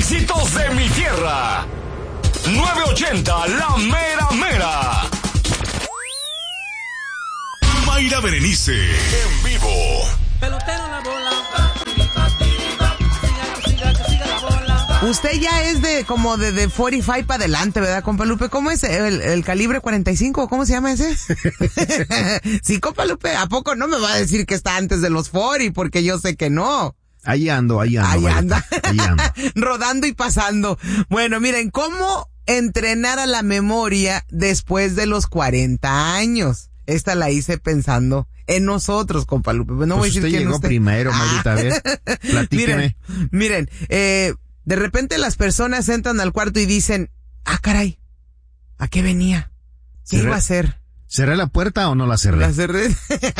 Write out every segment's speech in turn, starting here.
éxitos de mi tierra. 980 La Mera Mera. Mayra Berenice en vivo. Pelotero la bola. Siga la bola. Usted ya es de 45 para adelante, ¿verdad, compa Lupe? ¿Cómo es el calibre 45? ¿Cómo se llama ese? Sí, compa Lupe, ¿a poco no me va a decir que está antes de los 40? Porque yo sé que no. Ahí anda. Ahí anda. Rodando y pasando. Bueno, miren, ¿cómo entrenar a la memoria después de los 40 años? Esta la hice pensando en nosotros, compa Lupe. No voy a decir usted quién llegó usted. primero, Marita, a ver, platíqueme. Miren, de repente las personas entran al cuarto y dicen, caray, ¿a qué venía? ¿Qué iba a hacer? ¿Cerré la puerta o no la cerré? La cerré.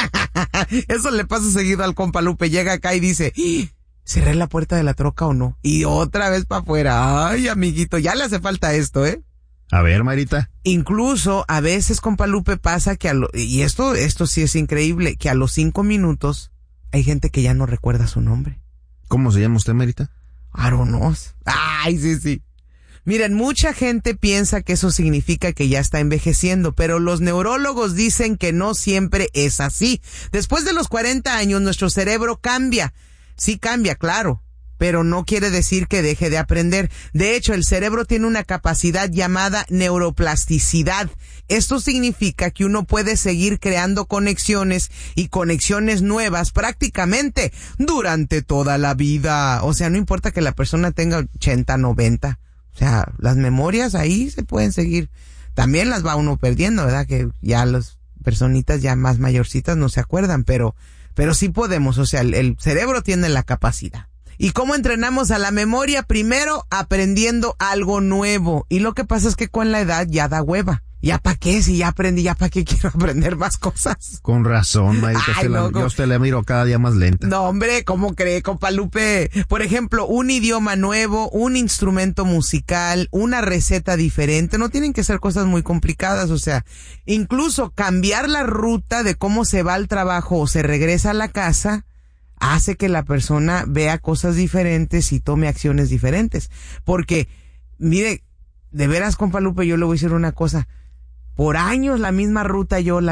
Eso le pasa seguido al compa Lupe. Llega acá y dice, ¿cerré la puerta de la troca o no? Y otra vez para afuera. Ay, amiguito, ya le hace falta esto, ¿eh? A ver, Marita. Incluso a veces, compa Lupe, pasa que y esto sí es increíble, que a los 5 minutos hay gente que ya no recuerda su nombre. ¿Cómo se llama usted, Marita? Aronos. Ay, sí. Miren, mucha gente piensa que eso significa que ya está envejeciendo, pero los neurólogos dicen que no siempre es así. Después de los 40 años, nuestro cerebro cambia. Sí cambia, claro, pero no quiere decir que deje de aprender. De hecho, el cerebro tiene una capacidad llamada neuroplasticidad. Esto significa que uno puede seguir creando conexiones y conexiones nuevas prácticamente durante toda la vida. O sea, no importa que la persona tenga 80, 90. O sea, las memorias ahí se pueden seguir. También las va uno perdiendo, ¿verdad? Que ya las personitas ya más mayorcitas no se acuerdan, pero sí podemos. O sea, el cerebro tiene la capacidad. ¿Y cómo entrenamos a la memoria? Primero, aprendiendo algo nuevo. Y lo que pasa es que con la edad ya da hueva. ¿Ya para qué? Si ya aprendí, ¿ya para qué quiero aprender más cosas? Con razón, Marita. Yo a usted le miro cada día más lenta. No, hombre, ¿cómo cree, compa Lupe? Por ejemplo, un idioma nuevo, un instrumento musical, una receta diferente. No tienen que ser cosas muy complicadas. O sea, incluso cambiar la ruta de cómo se va al trabajo o se regresa a la casa hace que la persona vea cosas diferentes y tome acciones diferentes. Porque, mire, de veras, compa Lupe, yo le voy a decir una cosa. Por años la misma ruta yo,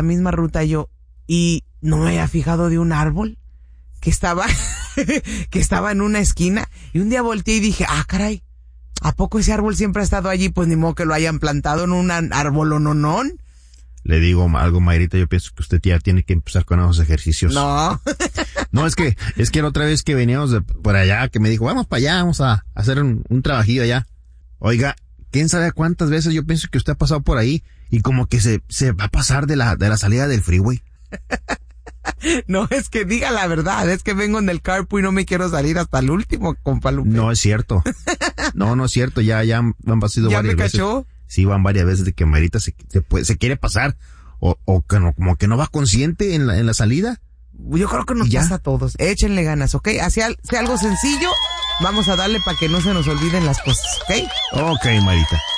y no me había fijado de un árbol que estaba en una esquina, y un día volteé y dije, caray, ¿a poco ese árbol siempre ha estado allí? Pues ni modo que lo hayan plantado en un árbol o no. Le digo algo, Mayrita, yo pienso que usted ya tiene que empezar con esos ejercicios. No. No, es que la otra vez que veníamos de por allá, que me dijo, vamos para allá, vamos a hacer un trabajillo allá. Oiga, quién sabe cuántas veces yo pienso que usted ha pasado por ahí y como que se va a pasar de la salida del freeway. No, es que diga la verdad, es que vengo en el carpool y no me quiero salir hasta el último, compa Lupe. No es cierto. No es cierto, ya han pasado ¿Ya varias me veces. cachó? Sí, van varias veces de que Marita se quiere pasar o que no, como que no va consciente en la salida. Yo creo que nos pasa a todos. Échenle ganas, ¿ok? Sea algo sencillo, vamos a darle para que no se nos olviden las cosas, ¿ok? Ok, Marita.